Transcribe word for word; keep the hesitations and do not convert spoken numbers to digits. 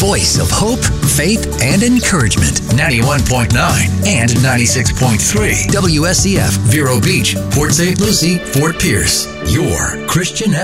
voice of hope, faith, and encouragement. ninety-one point nine and ninety-six point three. W S C F, Vero Beach, Port Saint Lucie, Fort Pierce. Your Christian